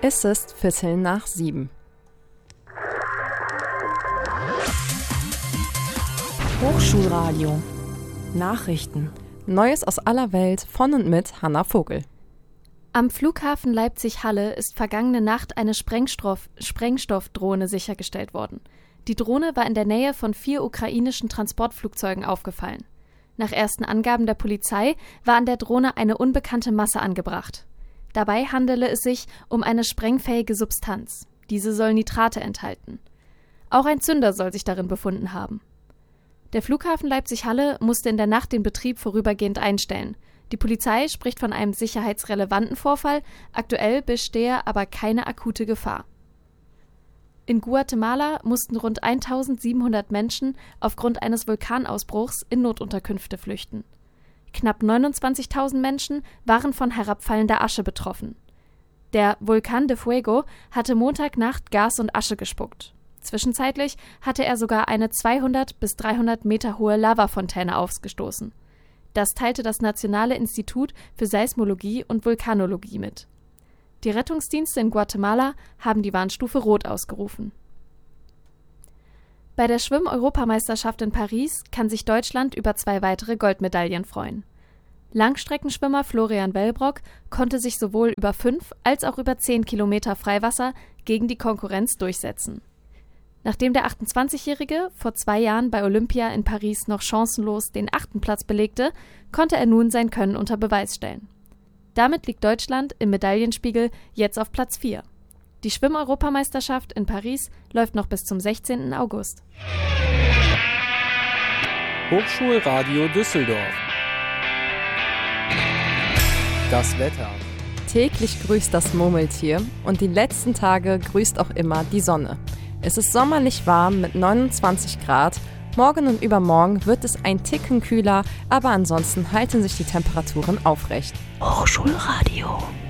Es ist 7:15. Hochschulradio. Nachrichten. Neues aus aller Welt von und mit Hanna Vogel. Am Flughafen Leipzig-Halle ist vergangene Nacht eine Sprengstoffdrohne sichergestellt worden. Die Drohne war in der Nähe von 4 ukrainischen Transportflugzeugen aufgefallen. Nach ersten Angaben der Polizei war an der Drohne eine unbekannte Masse angebracht. Dabei handele es sich um eine sprengfähige Substanz. Diese soll Nitrate enthalten. Auch ein Zünder soll sich darin befunden haben. Der Flughafen Leipzig-Halle musste in der Nacht den Betrieb vorübergehend einstellen. Die Polizei spricht von einem sicherheitsrelevanten Vorfall, aktuell bestehe aber keine akute Gefahr. In Guatemala mussten rund 1700 Menschen aufgrund eines Vulkanausbruchs in Notunterkünfte flüchten. Knapp 29.000 Menschen waren von herabfallender Asche betroffen. Der Volcán de Fuego hatte Montagnacht Gas und Asche gespuckt. Zwischenzeitlich hatte er sogar eine 200 bis 300 Meter hohe Lavafontäne ausgestoßen. Das teilte das Nationale Institut für Seismologie und Vulkanologie mit. Die Rettungsdienste in Guatemala haben die Warnstufe Rot ausgerufen. Bei der Schwimm-Europameisterschaft in Paris kann sich Deutschland über 2 weitere Goldmedaillen freuen. Langstreckenschwimmer Florian Wellbrock konnte sich sowohl über 5 als auch über 10 Kilometer Freiwasser gegen die Konkurrenz durchsetzen. Nachdem der 28-Jährige vor 2 Jahren bei Olympia in Paris noch chancenlos den 8. Platz belegte, konnte er nun sein Können unter Beweis stellen. Damit liegt Deutschland im Medaillenspiegel jetzt auf Platz 4. Die Schwimm-Europameisterschaft in Paris läuft noch bis zum 16. August. Hochschulradio Düsseldorf. Das Wetter. Täglich grüßt das Murmeltier und die letzten Tage grüßt auch immer die Sonne. Es ist sommerlich warm mit 29 Grad. Morgen und übermorgen wird es ein Ticken kühler, aber ansonsten halten sich die Temperaturen aufrecht. Hochschulradio.